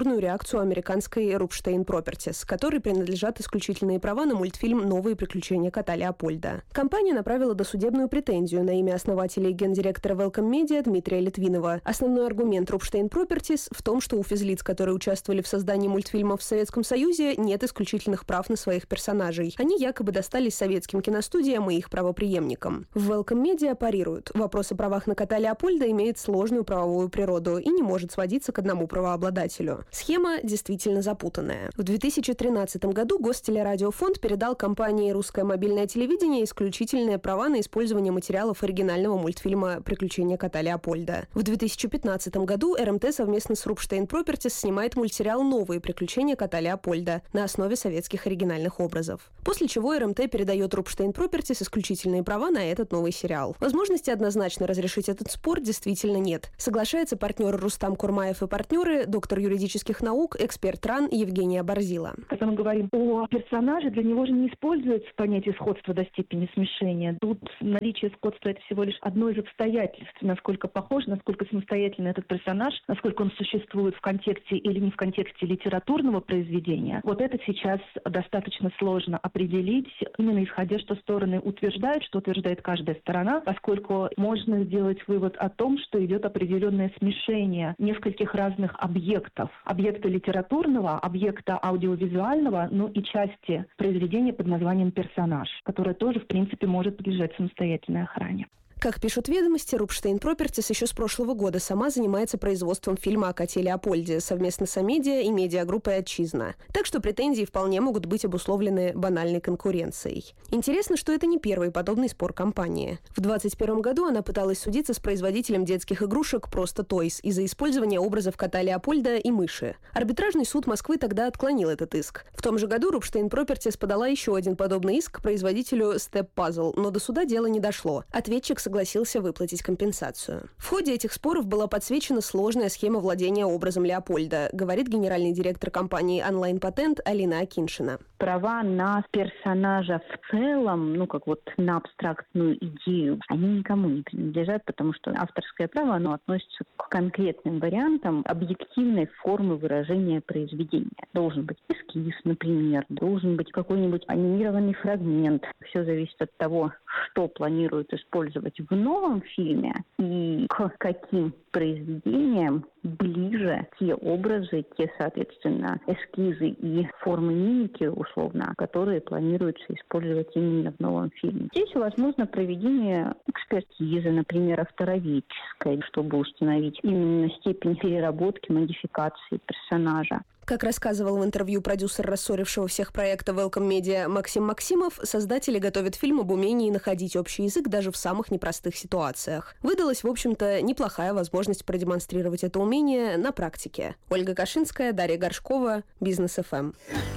бурную реакцию американской Rupstein Properties, которой принадлежат исключительные права на мультфильм «Новые приключения кота Леопольда». Компания направила досудебную претензию на имя основателя и гендиректора Welcome Media Дмитрия Литвинова. Основной аргумент Rupstein Properties в том, что у физлиц, которые участвовали в создании мультфильмов в Советском Союзе, нет исключительных прав на своих персонажей. Они якобы достались советским киностудиям и их правопреемникам. В Welcome Media парируют. Вопрос о правах на кота Леопольда имеет сложную правовую природу и не может сводиться к одному правообладателю. Схема действительно запутанная. В две тысячи тринадцатом году Гостелерадиофонд передал компании «Русское мобильное телевидение» исключительные права на использование материалов оригинального мультфильма «Приключения кота Леопольда». В две тысячи пятнадцатом году эр эм тэ совместно с Rupstein Properties снимает мультсериал «Новые приключения кота Леопольда» на основе советских оригинальных образов. После чего эр эм тэ передает Rupstein Properties исключительные права на этот новый сериал. Возможности однозначно разрешить этот спор действительно нет. Соглашается партнер Рустам Курмаев и партнеры, доктор юридических наук, эксперт РАН Евгения Борзила. Когда мы говорим о персонаже, для него же не используется понятие сходства до степени смешения. Тут наличие сходства – это всего лишь одно из обстоятельств, насколько похож, насколько самостоятельный этот персонаж, насколько он существует в контексте или не в контексте литературного произведения. Вот это сейчас достаточно сложно определить, именно исходя, что стороны утверждают, что утверждает каждая сторона, поскольку можно сделать вывод о том, что идет определенное смешение нескольких разных объектов. Объекта литературного, объекта аудиовизуального, ну и части произведения под названием «персонаж», которое тоже, в принципе, может подлежать самостоятельной охране. Как пишут «Ведомости», Rupstein Properties еще с прошлого года сама занимается производством фильма о коте Леопольде совместно с Амедиа и медиагруппой «Отчизна». Так что претензии вполне могут быть обусловлены банальной конкуренцией. Интересно, что это не первый подобный спор компании. В двадцать первом году она пыталась судиться с производителем детских игрушек «Просто Toys» из-за использования образов кота Леопольда и мыши. Арбитражный суд Москвы тогда отклонил этот иск. В том же году Rupstein Properties подала еще один подобный иск к производителю Step Puzzle, но до суда дело не дошло. Ответчик согласился выплатить компенсацию. В ходе этих споров была подсвечена сложная схема владения образом Леопольда, говорит генеральный директор компании «Онлайн Патент» Алина Акиншина. Права на персонажа в целом, ну как вот на абстрактную идею, они никому не принадлежат, потому что авторское право, оно относится к конкретным вариантам объективной формы выражения произведения. Должен быть эскиз, например, должен быть какой-нибудь анимированный фрагмент. Все зависит от того, что планируют использовать в новом фильме и к каким произведениям ближе те образы, те, соответственно, эскизы и формы мимики, условно, которые планируется использовать именно в новом фильме. Здесь возможно проведение экспертизы, например, автороведческой, чтобы установить именно степень переработки, модификации персонажа. Как рассказывал в интервью продюсер рассорившего всех проекта Welcome Media Максим Максимов, создатели готовят фильм об умении находить общий язык даже в самых непростых ситуациях. Выдалась, в общем-то, неплохая возможность продемонстрировать это умение на практике. Ольга Кашинская, Дарья Горшкова, Бизнес эф эм.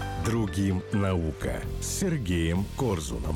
Другим наука с Сергеем Корзуном.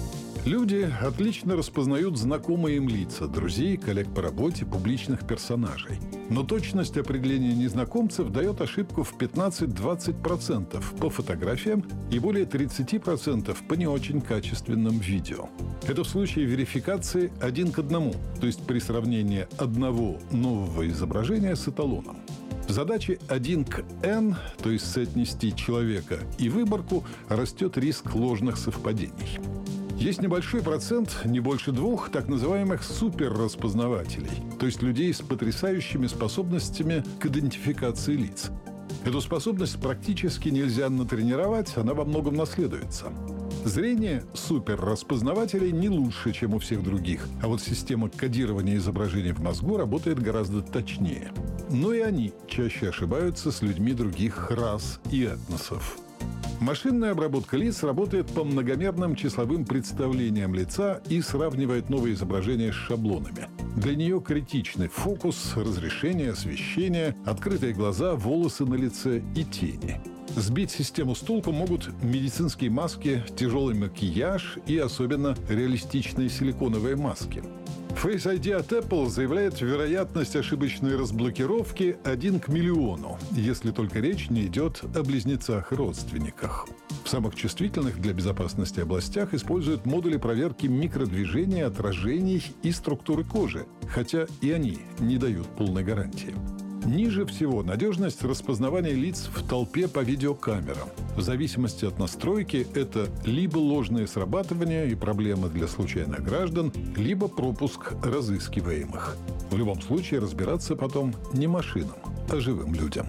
Люди отлично распознают знакомые им лица, друзей, коллег по работе, публичных персонажей. Но точность определения незнакомцев дает ошибку в пятнадцать-двадцать процентов по фотографиям и более тридцать процентов по не очень качественным видео. Это в случае верификации один к одному, то есть при сравнении одного нового изображения с эталоном. В задаче один к эн, то есть соотнести человека и выборку, растет риск ложных совпадений. Есть небольшой процент, не больше двух, так называемых суперраспознавателей, то есть людей с потрясающими способностями к идентификации лиц. Эту способность практически нельзя натренировать, она во многом наследуется. Зрение суперраспознавателей не лучше, чем у всех других, а вот система кодирования изображений в мозгу работает гораздо точнее. Но и они чаще ошибаются с людьми других рас и этносов. Машинная обработка лиц работает по многомерным числовым представлениям лица и сравнивает новые изображения с шаблонами. Для нее критичны фокус, разрешение, освещение, открытые глаза, волосы на лице и тени. Сбить систему с толку могут медицинские маски, тяжелый макияж и особенно реалистичные силиконовые маски. Face ай ди от Apple заявляет вероятность ошибочной разблокировки один к миллиону, если только речь не идет о близнецах-родственниках. В самых чувствительных для безопасности областях используют модули проверки микродвижения, отражений и структуры кожи, хотя и они не дают полной гарантии. Ниже всего надежность распознавания лиц в толпе по видеокамерам. В зависимости от настройки это либо ложное срабатывание и проблемы для случайных граждан, либо пропуск разыскиваемых. В любом случае разбираться потом не машинам, а живым людям.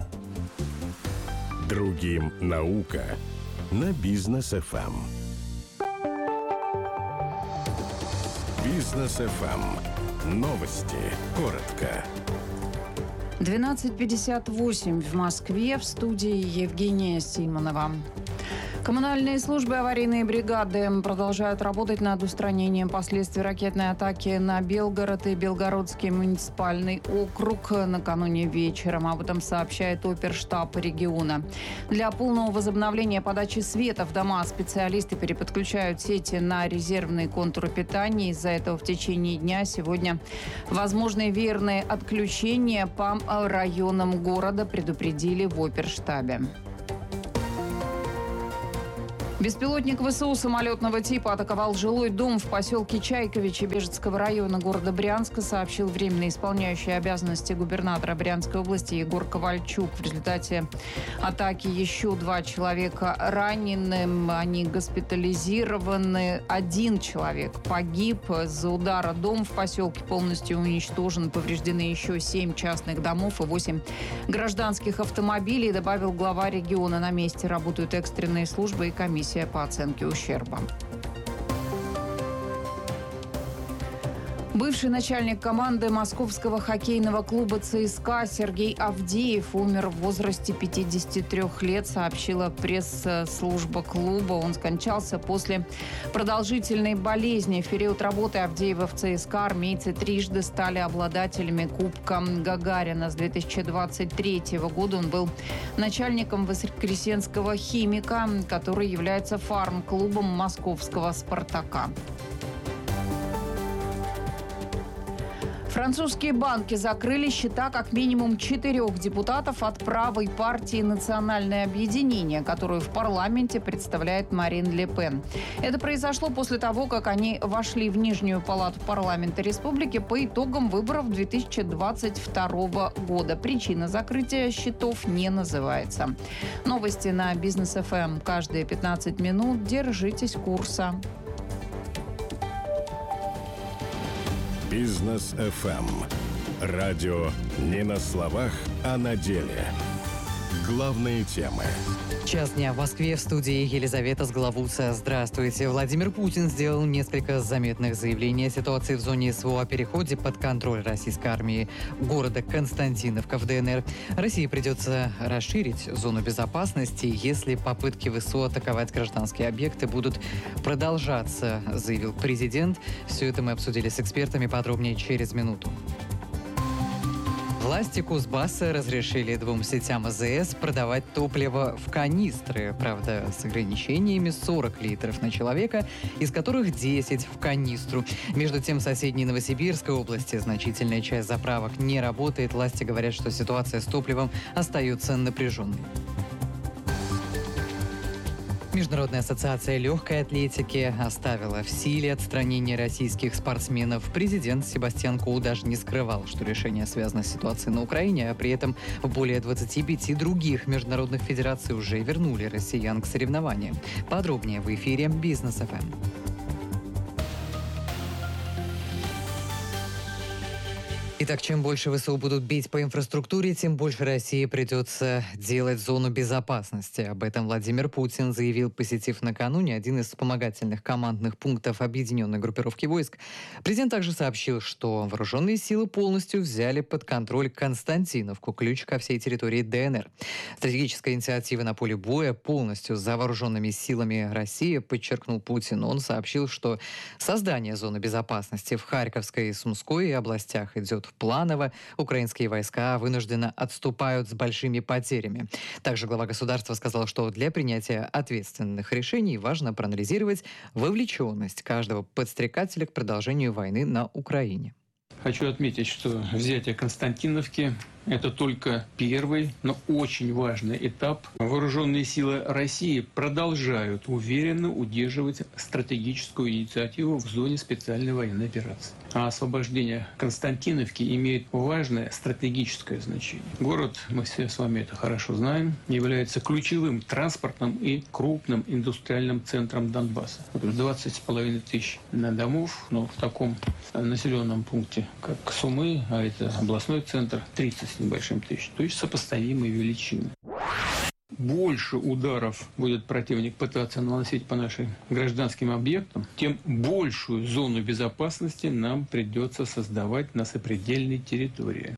Другим наука на Бизнес эф эм. Бизнес эф эм. Новости. Коротко. двенадцать пятьдесят восемь в Москве. В студии Евгения Симонова. Коммунальные службы, аварийные бригады продолжают работать над устранением последствий ракетной атаки на Белгород и Белгородский муниципальный округ накануне вечером. Об этом сообщает оперштаб региона. Для полного возобновления подачи света в дома специалисты переподключают сети на резервные контуры питания. Из-за этого в течение дня сегодня возможные веерные отключения по районам города, предупредили в оперштабе. Беспилотник ВСУ самолетного типа атаковал жилой дом в поселке Чайковичи Бежецкого района города Брянска, сообщил временно исполняющий обязанности губернатора Брянской области Егор Ковальчук. В результате атаки еще два человека ранены, они госпитализированы. Один человек погиб. Из-за удара дом в поселке полностью уничтожен. Повреждены еще семь частных домов и восемь гражданских автомобилей, добавил глава региона. На месте работают экстренные службы и комиссия по оценке ущерба. Бывший начальник команды московского хоккейного клуба ЦСКА Сергей Авдеев умер в возрасте пятидесяти трёх лет, сообщила пресс-служба клуба. Он скончался после продолжительной болезни. В период работы Авдеева в ЦСКА армейцы трижды стали обладателями Кубка Гагарина. С две тысячи двадцать третьего года он был начальником Воскресенского «Химика», который является фарм-клубом московского «Спартака». Французские банки закрыли счета как минимум четырех депутатов от правой партии «Национальное объединение», которую в парламенте представляет Марин Ле Пен. Это произошло после того, как они вошли в Нижнюю палату парламента республики по итогам выборов две тысячи двадцать второго года. Причина закрытия счетов не называется. Новости на Бизнес эф эм каждые пятнадцать минут. Держитесь курса. Бизнес эф эм. Радио не на словах, а на деле. Главные темы. Час дня в Москве. В студии Елизавета Сглавуца. Здравствуйте. Владимир Путин сделал несколько заметных заявлений о ситуации в зоне СВО, о переходе под контроль российской армии города Константиновка в ДНР. России придется расширить зону безопасности, если попытки ВСУ атаковать гражданские объекты будут продолжаться, заявил президент. Все это мы обсудили с экспертами подробнее через минуту. Власти Кузбасса разрешили двум сетям а зэ эс продавать топливо в канистры. Правда, с ограничениями сорок литров на человека, из которых десять в канистру. Между тем, в соседней Новосибирской области значительная часть заправок не работает. Власти говорят, что ситуация с топливом остается напряженной. Международная ассоциация легкой атлетики оставила в силе отстранение российских спортсменов. Президент Себастьян Коу даже не скрывал, что решение связано с ситуацией на Украине, а при этом в более двадцати пяти других международных федераций уже вернули россиян к соревнованиям. Подробнее в эфире Бизнес эф эм. Итак, чем больше ВСУ будут бить по инфраструктуре, тем больше России придется делать зону безопасности. Об этом Владимир Путин заявил, посетив накануне один из вспомогательных командных пунктов объединенной группировки войск. Президент также сообщил, что вооруженные силы полностью взяли под контроль Константиновку, ключ ко всей территории ДНР. Стратегическая инициатива на поле боя полностью за вооруженными силами России, подчеркнул Путин. Он сообщил, что создание зоны безопасности в Харьковской и Сумской областях идет планово. Украинские войска вынужденно отступают с большими потерями. Также глава государства сказал, что для принятия ответственных решений важно проанализировать вовлеченность каждого подстрекателя к продолжению войны на Украине. Хочу отметить, что взятие Константиновки Это только первый, но очень важный этап. Вооруженные силы России продолжают уверенно удерживать стратегическую инициативу в зоне специальной военной операции. А освобождение Константиновки имеет важное стратегическое значение. Город, мы все с вами это хорошо знаем, является ключевым транспортным и крупным индустриальным центром Донбасса. двадцать с половиной тысяч домов, но в таком населенном пункте, как Сумы, а это областной центр, тридцать с небольшим тысяч, то есть сопоставимые величины. Больше ударов будет противник пытаться наносить по нашим гражданским объектам, тем большую зону безопасности нам придется создавать на сопредельной территории.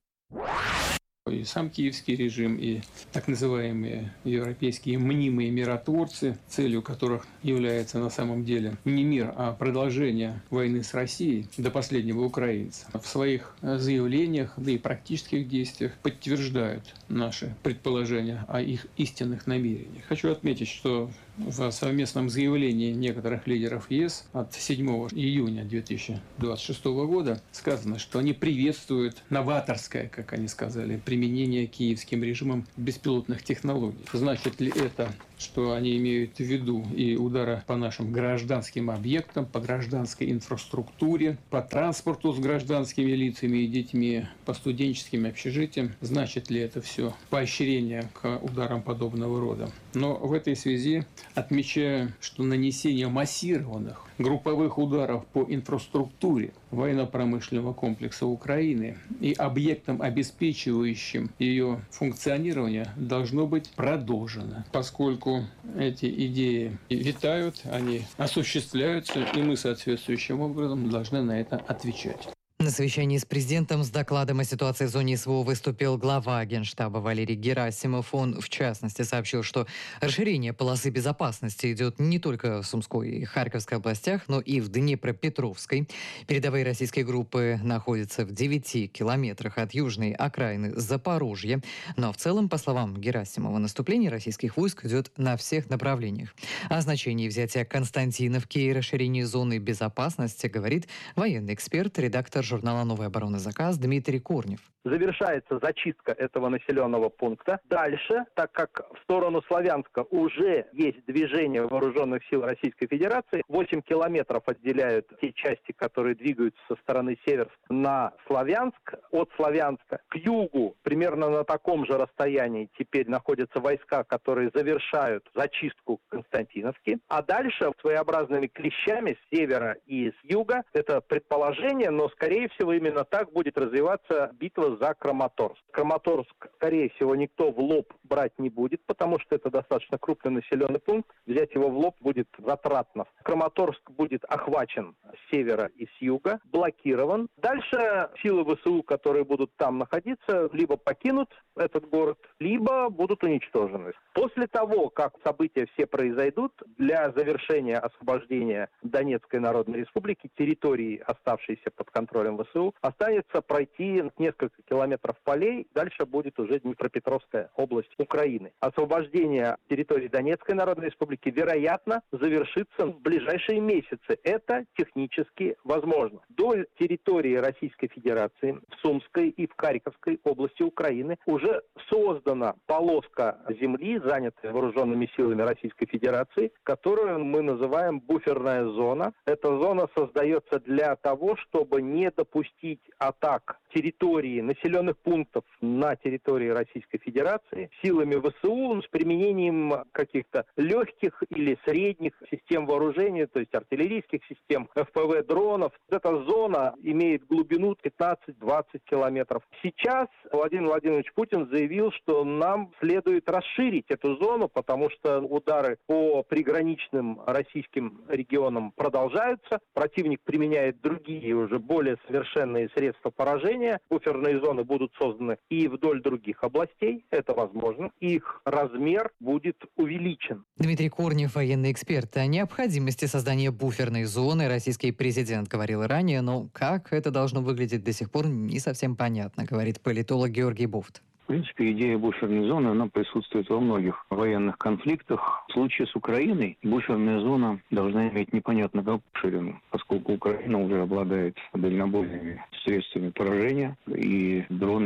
И сам киевский режим, и так называемые европейские мнимые миротворцы, целью которых является на самом деле не мир, а продолжение войны с Россией до последнего украинца, в своих заявлениях, да и практических действиях подтверждают наши предположения о их истинных намерениях. Хочу отметить, что в совместном заявлении некоторых лидеров ЕС от седьмого июня две тысячи двадцать шестого года сказано, что они приветствуют новаторское, как они сказали, применение киевским режимом беспилотных технологий. Значит ли это, что они имеют в виду и удары по нашим гражданским объектам, по гражданской инфраструктуре, по транспорту с гражданскими лицами и детьми, по студенческим общежитиям? Значит ли это все поощрение к ударам подобного рода? Но в этой связи отмечаю, что нанесение массированных групповых ударов по инфраструктуре военно-промышленного комплекса Украины и объектам, обеспечивающим ее функционирование, должно быть продолжено, поскольку эти идеи витают, они осуществляются, и мы соответствующим образом должны на это отвечать. На совещании с президентом с докладом о ситуации в зоне СВО выступил глава Генштаба Валерий Герасимов. Он, в частности, сообщил, что расширение полосы безопасности идет не только в Сумской и Харьковской областях, но и в Днепропетровской. Передовые российские группы находятся в девяти километрах от южной окраины Запорожья. Но в целом, по словам Герасимова, наступление российских войск идет на всех направлениях. О значении взятия Константиновки и расширении зоны безопасности говорит военный эксперт, редактор журнала «Новая оборона. Заказ» Дмитрий Корнев. Завершается зачистка этого населенного пункта. Дальше, так как в сторону Славянска уже есть движение вооруженных сил Российской Федерации, восемь километров отделяют те части, которые двигаются со стороны Северска на Славянск. От Славянска к югу, примерно на таком же расстоянии, теперь находятся войска, которые завершают зачистку Константиновки. А дальше своеобразными клещами с севера и с юга, это предположение, но скорее всего именно так будет развиваться битва за Краматорск. Краматорск, скорее всего, никто в лоб брать не будет, потому что это достаточно крупный населенный пункт. Взять его в лоб будет затратно. Краматорск будет охвачен с севера и с юга, блокирован. Дальше силы ВСУ, которые будут там находиться, либо покинут этот город, либо будут уничтожены. После того, как события все произойдут, для завершения освобождения Донецкой Народной Республики, территории, оставшейся под контролем ВСУ, останется пройти несколько километров полей, дальше будет уже Днепропетровская область Украины. Освобождение территории Донецкой Народной Республики, вероятно, завершится в ближайшие месяцы. Это технически возможно. Вдоль территории Российской Федерации, в Сумской и в Харьковской области Украины, уже создана полоска земли, занятая вооруженными силами Российской Федерации, которую мы называем буферная зона. Эта зона создается для того, чтобы не допустить атак территории, населенных пунктов на территории Российской Федерации силами ВСУ с применением каких-то легких или средних систем вооружения, то есть артиллерийских систем, эф пэ вэ дронов. Эта зона имеет глубину пятнадцать-двадцать километров. Сейчас Владимир Владимирович Путин заявил, что нам следует расширить эту зону, потому что удары по приграничным российским регионам продолжаются. Противник применяет другие, уже более совершенные средства поражения. Буферные зоны будут созданы и вдоль других областей. Это возможно. Их размер будет увеличен. Дмитрий Корнев, военный эксперт. О необходимости создания буферной зоны российский президент говорил ранее, но как это должно выглядеть до сих пор не совсем понятно, говорит политолог Георгий Бофт. В принципе, идея буферной зоны, она присутствует во многих военных конфликтах. В случае с Украиной буферная зона должна иметь непонятно какую ширину, поскольку Украина уже обладает дальнобойными средствами поражения, и дроны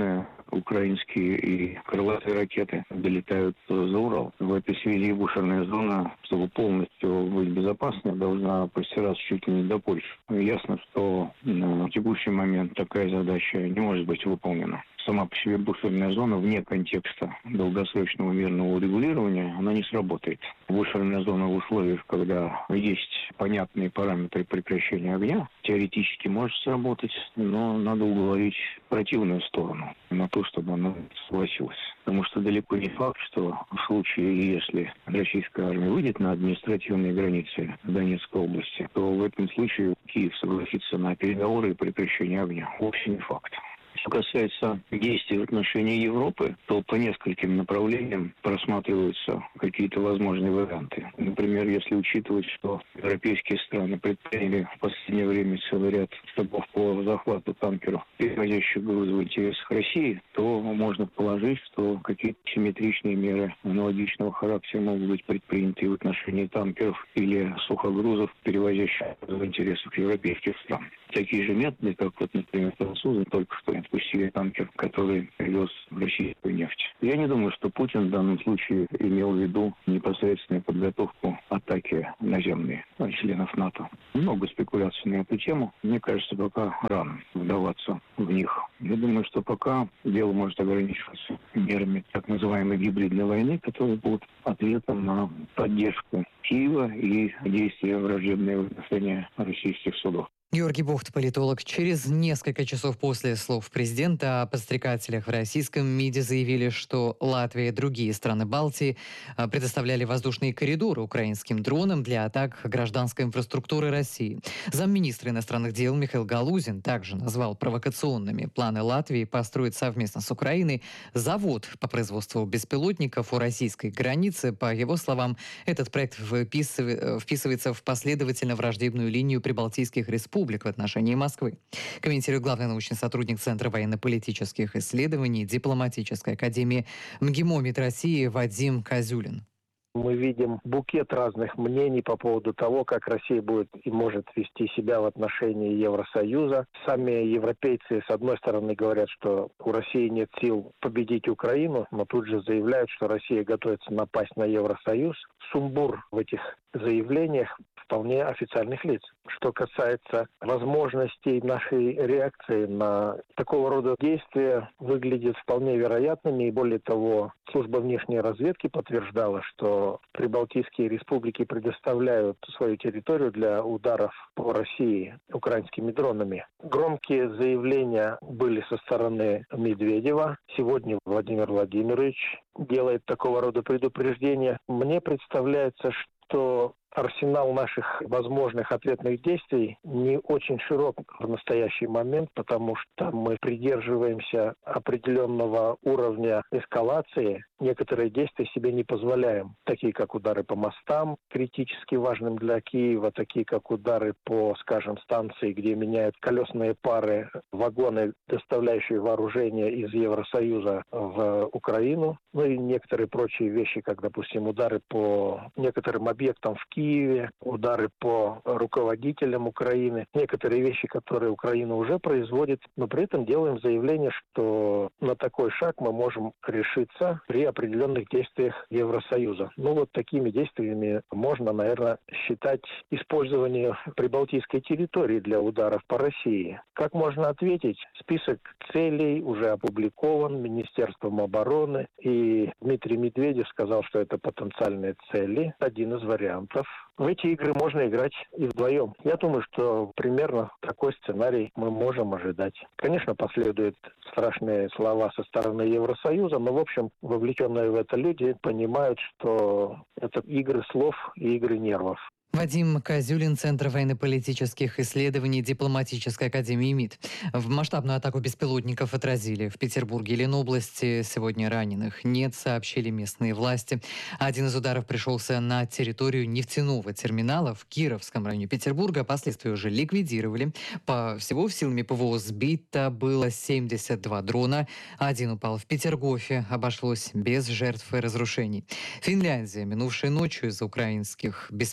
украинские и крылатые ракеты долетают за Урал. В этой связи буферная зона, чтобы полностью быть безопасной, должна простираться чуть ли не до Польши. Ясно, что на текущий момент такая задача не может быть выполнена. Сама по себе буферная зона вне контекста долгосрочного мирного урегулирования, она не сработает. Буферная зона в условиях, когда есть понятные параметры прекращения огня, теоретически может сработать, но надо уговорить противную сторону на то, чтобы она согласилась. Потому что далеко не факт, что в случае, если российская армия выйдет на административные границы Донецкой области, то в этом случае Киев согласится на переговоры и прекращение огня. Вовсе не факт. Что касается действий в отношении Европы, то по нескольким направлениям просматриваются какие-то возможные варианты. Например, если учитывать, что европейские страны предприняли в последнее время целый ряд шагов по захвату танкеров, перевозящих грузы в интересах России, то можно положить, что какие-то симметричные меры аналогичного характера могут быть предприняты в отношении танкеров или сухогрузов, перевозящих в интересах европейских стран. Такие же методы, как вот, например, французы только что отпустили танкер, который привез российскую нефть. Я не думаю, что Путин в данном случае имел в виду непосредственную подготовку атаки наземной членов НАТО. Много спекуляций на эту тему. Мне кажется, пока рано вдаваться в них. Я думаю, что пока дело может ограничиваться мерами так называемой гибридной войны, которые будут ответом на поддержку Киева и действия враждебные в отношении российских судов. Георгий Бухт, политолог. Через несколько часов после слов президента о подстрекателях в российском МИДе заявили, что Латвия и другие страны Балтии предоставляли воздушные коридоры украинским дронам для атак гражданской инфраструктуры России. Замминистра иностранных дел Михаил Галузин также назвал провокационными планы Латвии построить совместно с Украиной завод по производству беспилотников у российской границы. По его словам, этот проект вписывается в последовательно враждебную линию прибалтийских республик в отношении Москвы. Комментирует главный научный сотрудник Центра военно-политических исследований Дипломатической академии МГИМО МИД России Вадим Козюлин. Мы видим букет разных мнений по поводу того, как Россия будет и может вести себя в отношении Евросоюза. Сами европейцы, с одной стороны, говорят, что у России нет сил победить Украину, но тут же заявляют, что Россия готовится напасть на Евросоюз. Сумбур в этих заявлениях вполне официальных лиц. Что касается возможностей нашей реакции на такого рода действия, выглядит вполне вероятными. И более того, служба внешней разведки подтверждала, что прибалтийские республики предоставляют свою территорию для ударов по России украинскими дронами. Громкие заявления были со стороны Медведева. Сегодня Владимир Владимирович делает такого рода предупреждения. Мне представляется, что арсенал наших возможных ответных действий не очень широк в настоящий момент, потому что мы придерживаемся определенного уровня эскалации. Некоторые действия себе не позволяем, такие как удары по мостам, критически важным для Киева, такие как удары по, скажем, станции, где меняют колесные пары, вагоны, доставляющие вооружение из Евросоюза в Украину, ну и некоторые прочие вещи, как, допустим, удары по некоторым объектам в Киеве, Киеве, удары по руководителям Украины, некоторые вещи, которые Украина уже производит, но при этом делаем заявление, что на такой шаг мы можем решиться при определенных действиях Евросоюза. Ну вот такими действиями можно, наверное, считать использование прибалтийской территории для ударов по России. Как можно ответить? Список целей уже опубликован Министерством обороны, и Дмитрий Медведев сказал, что это потенциальные цели, один из вариантов. В эти игры можно играть и вдвоем. Я думаю, что примерно такой сценарий мы можем ожидать. Конечно, последуют страшные слова со стороны Евросоюза, но, в общем, вовлеченные в это люди понимают, что это игры слов и игры нервов. Вадим Козюлин, Центр военно-политических исследований Дипломатической академии МИД. В масштабную атаку беспилотников отразили в Петербурге и Ленобласти. Сегодня раненых нет, сообщили местные власти. Один из ударов пришелся на территорию нефтяного терминала в Кировском районе Петербурга. Последствия уже ликвидировали. По всего силами ПВО сбито было семьдесят два дрона. Один упал в Петергофе. Обошлось без жертв и разрушений. Финляндия минувшей ночью из-за украинских беспилотников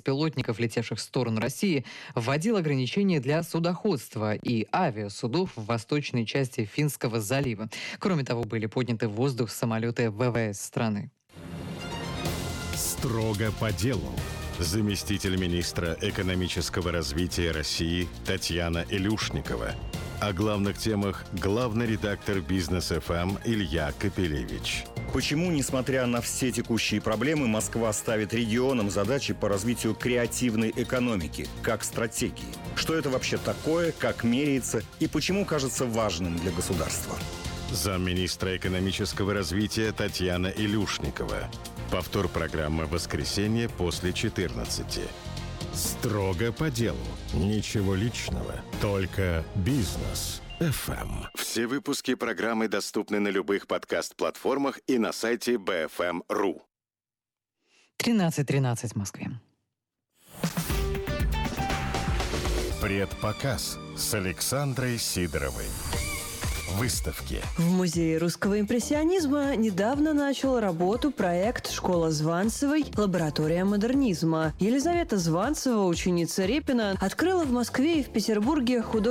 сотрудников, летевших в сторону России, вводил ограничения для судоходства и авиасудов в восточной части Финского залива. Кроме того, были подняты в воздух самолеты ВВС страны. Строго по делу. Заместитель министра экономического развития России Татьяна Илюшникова. О главных темах главный редактор «Бизнес эф эм» Илья Капелевич. Почему, несмотря на все текущие проблемы, Москва ставит регионам задачи по развитию креативной экономики, как стратегии? Что это вообще такое, как меряется и почему кажется важным для государства? Замминистра экономического развития Татьяна Илюшникова. Повтор программы в воскресенье после четырнадцати. Строго по делу. Ничего личного. Только бизнес эф эм. Все выпуски программы доступны на любых подкаст-платформах и на сайте би эф эм точка ру. тринадцать тринадцать в Москве. Предпоказ с Александрой Сидоровой. Выставки. В Музее русского импрессионизма недавно начал работу проект «Школа Званцевой. Лаборатория модернизма». Елизавета Званцева, ученица Репина, открыла в Москве и в Петербурге художественные